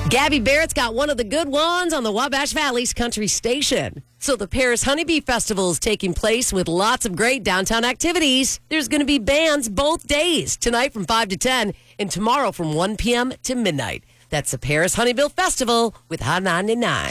Gabby Barrett's got one of the good ones on the Wabash Valley's country station. So the Paris Honeybee Festival is taking place with lots of great downtown activities. There's going to be bands both days, tonight from 5 to 10 and tomorrow from 1 p.m. to midnight. That's the Paris Honeybee Festival with Hot 99.